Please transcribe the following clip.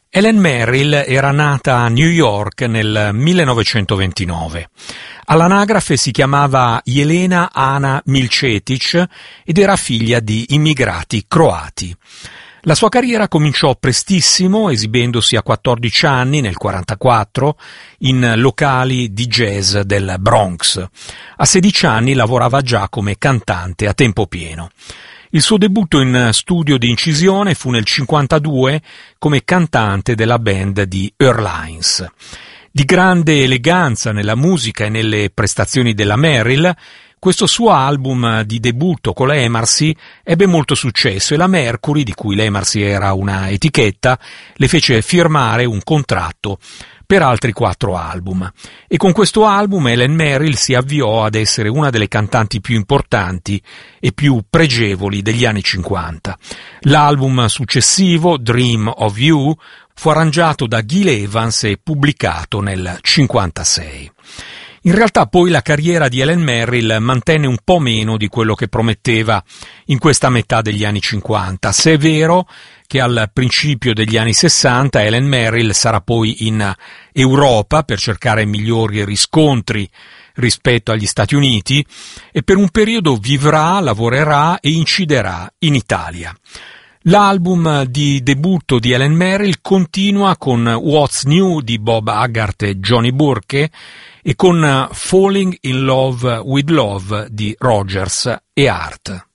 Helen Merrill era nata a New York nel 1929. All'anagrafe si chiamava Jelena Ana Milcetic ed era figlia di immigrati croati. La sua carriera cominciò prestissimo, esibendosi a 14 anni, nel 1944, in locali di jazz del Bronx. A 16 anni lavorava già come cantante a tempo pieno. Il suo debutto in studio di incisione fu nel 1952 come cantante della band di Earl Hines. Di grande eleganza nella musica e nelle prestazioni della Merrill, questo suo album di debutto con la Emarcy ebbe molto successo e la Mercury, di cui l'Emarcy era una etichetta, le fece firmare un contratto per altri 4 album. E con questo album Helen Merrill si avviò ad essere una delle cantanti più importanti e più pregevoli degli anni 50. L'album successivo, Dream of You, fu arrangiato da Gil Evans e pubblicato nel 1956. In realtà poi la carriera di Helen Merrill mantenne un po' meno di quello che prometteva in questa metà degli anni 50, se è vero che al principio degli anni 60 Helen Merrill sarà poi in Europa per cercare migliori riscontri rispetto agli Stati Uniti e per un periodo vivrà, lavorerà e inciderà in Italia. L'album di debutto di Helen Merrill continua con What's New di Bob Haggart e Johnny Burke e con Falling in Love with Love di Rodgers e Hart.